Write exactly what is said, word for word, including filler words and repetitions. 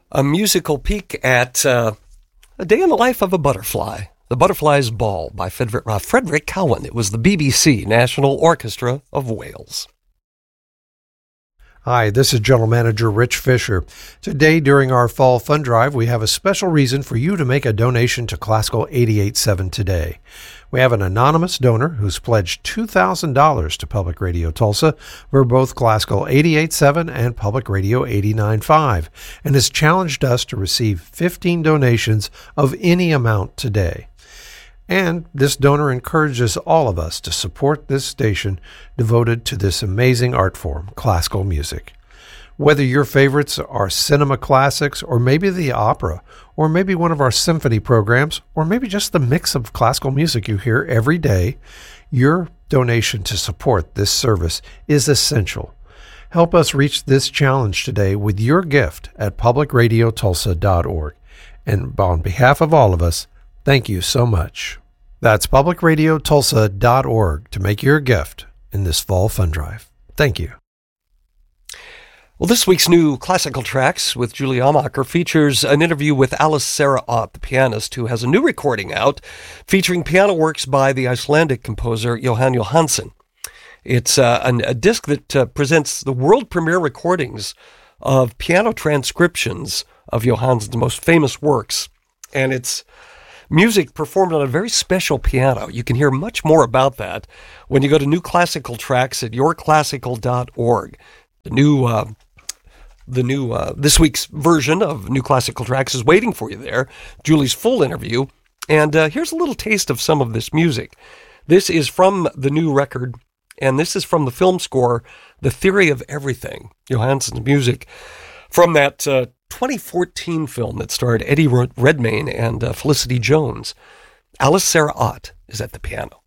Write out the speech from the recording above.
A musical peek at uh, a day in the life of a butterfly. The Butterfly's Ball by Frederick, uh, Frederick Cowan. It was the B B C National Orchestra of Wales. Hi, this is General Manager Rich Fisher. Today, during our Fall Fund Drive, we have a special reason for you to make a donation to Classical eighty-eight point seven today. We have an anonymous donor who's pledged two thousand dollars to Public Radio Tulsa for both Classical eighty-eight point seven and Public Radio eighty-nine point five, and has challenged us to receive fifteen donations of any amount today. And this donor encourages all of us to support this station devoted to this amazing art form, classical music. Whether your favorites are cinema classics, or maybe the opera, or maybe one of our symphony programs, or maybe just the mix of classical music you hear every day, your donation to support this service is essential. Help us reach this challenge today with your gift at public radio tulsa dot org. And on behalf of all of us, thank you so much. That's public radio tulsa dot org to make your gift in this Fall Fund Drive. Thank you. Well, this week's new Classical Tracks with Julie Amacher features an interview with Alice Sarah Ott, the pianist, who has a new recording out featuring piano works by the Icelandic composer Jóhann Jóhannsson. It's uh, an, a disc that uh, presents the world premiere recordings of piano transcriptions of Jóhannsson's most famous works, and it's music performed on a very special piano. You can hear much more about that when you go to New Classical Tracks at your classical dot org. The new, uh, the new uh, this week's version of New Classical Tracks is waiting for you there. Julie's full interview, and uh, here's a little taste of some of this music. This is from the new record, and this is from the film score, The Theory of Everything, Jóhannsson's music from that uh, twenty fourteen film that starred Eddie Redmayne and uh, Felicity Jones. Alice Sarah Ott is at the piano.